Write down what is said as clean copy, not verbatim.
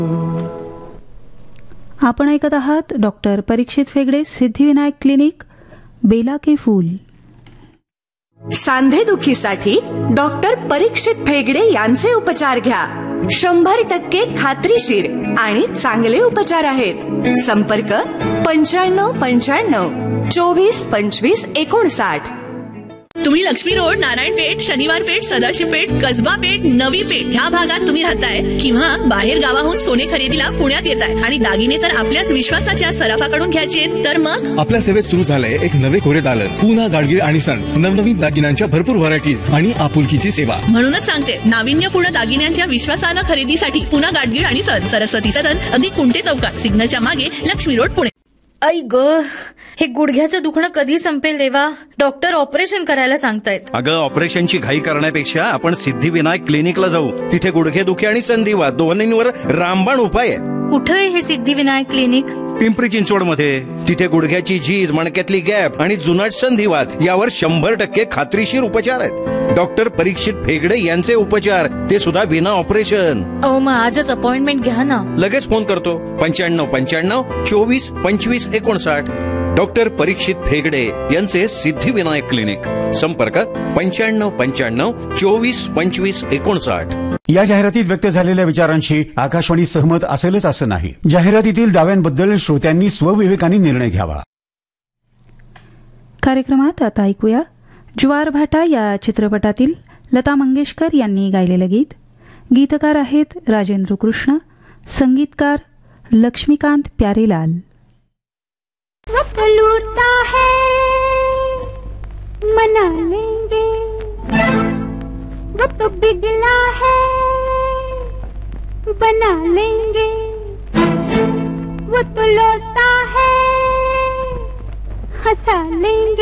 आपण ऐकत आहात डॉक्टर परीक्षित फेगडे सिद्धिविनायक क्लिनिक, बेला के फूल. सांधेदुखीसाठी डॉक्टर परीक्षित फेगडे यांचे उपचार घ्या. 100% खात्रीशीर आणि चांगले उपचार आहेत. संपर्क 95 95 24 25 59. तुम्ही लक्ष्मी रोड, नारायणपेठ, शनिवार पेठ, सदाशिव पेठ, कसबा पेठ, नवी पेठ ह्या भागात तुम्ही राहताय किंवा बाहेर गावाहून सोने खरेदीला पुण्यात येताय आणि दागिने तर आपल्याच विश्वासाच्या सराफाकडून घ्यायचे, तर मग आपल्या सेवेत सुरू झालंय एक नवे कोरे दालन, पूना गाडगीळ आणि सन्स. नवनवीन दागिन्यांच्या भरपूर व्हरायटीज आणि आपुलकीची सेवा. म्हणूनच सांगते, नाविन्यपूर्ण दागिन्यांच्या विश्वासानं खरेदीसाठी पुना गाडगीळ आणि सन्स, सरस्वती सदन, अगदी कुंटे चौकात, सिग्नलच्या मागे, लक्ष्मी रोड, पुणे. आई ग, हे गुडघ्याचं दुखणं कधी संपेल देवा? डॉक्टर ऑपरेशन करायला सांगतायत. अगं, ऑपरेशनची घाई करण्यापेक्षा आपण सिद्धिविनायक क्लिनिकला जाऊ. तिथे गुडघेदुखी आणि संधिवात दोन्हींवर रामबाण उपाय आहे. कुठे आहे हे सिद्धिविनायक क्लिनिक? पिंपरी चिंचवड मध्ये. तिथे गुडघ्याची झीज, मणक्यातली गॅप आणि जुनाट संधिवात यावर 100% खात्रीशीर उपचार आहेत. डॉक्टर परीक्षित फेगडे यांचे उपचार, ते सुद्धा विना ऑपरेशन. मग आजच अपॉइंटमेंट घ्या ना. लगेच फोन करतो. 95 95 24 25 59. डॉक्टर परीक्षित फेगडे यांचे सिद्धिविनायक क्लिनिक. संपर्क 95 95 24 25 59. या जाहिरातीत व्यक्त झालेल्या विचारांशी आकाशवाणी सहमत असेलच असं नाही. जाहिरातीतील दाव्यांबद्दल श्रोत्यांनी स्वविवेकाने निर्णय घ्यावा. कार्यक्रमात आता ऐकूया ज्वार भाटा या चित्रपटातील लता मंगेशकर यांनी गायलेलं गीत. गीतकार आहेत राजेंद्र कृष्ण, संगीतकार लक्ष्मीकांत प्यारेलाल. वक्त लूटता है मना लेंगे, वो तो बिगला है बना लेंगे, वो तो लौटा है हंसा लेंगे.